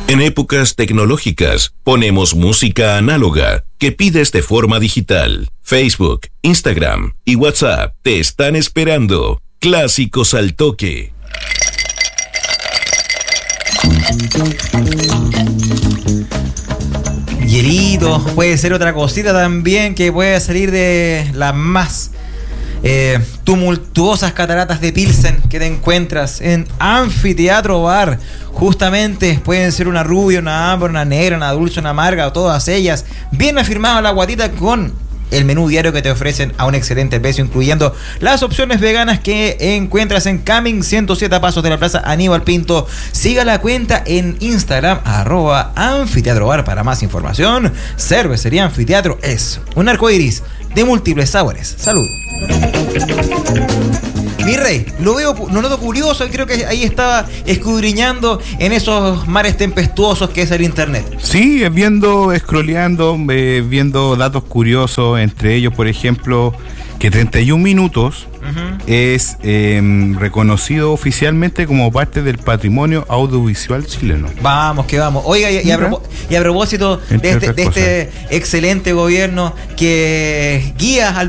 En épocas tecnológicas, ponemos música análoga que pides de forma digital. Facebook, Instagram y WhatsApp te están esperando. Clásicos al toque. Hielito, puede ser otra cosita también que puede salir de las más tumultuosas cataratas de Pilsen que te encuentras en Anfiteatro Bar. Justamente pueden ser una rubia, una ámbar, una negra, una dulce, una amarga, o todas ellas bien afirmado la guatita con el menú diario que te ofrecen a un excelente precio, incluyendo las opciones veganas que encuentras en Camin 107 pasos de la Plaza Aníbal Pinto. Siga la cuenta en Instagram @anfiteatrobar para más información. Cervecería Anfiteatro es un arcoiris de múltiples sabores. Salud. Mi rey, lo noto curioso y creo que ahí estaba escudriñando en esos mares tempestuosos que es el internet. Sí, scrolleando, viendo datos curiosos, entre ellos, por ejemplo, que 31 minutos es reconocido oficialmente como parte del patrimonio audiovisual chileno. Vamos, que vamos. Oiga, y a propósito de este excelente gobierno que guía al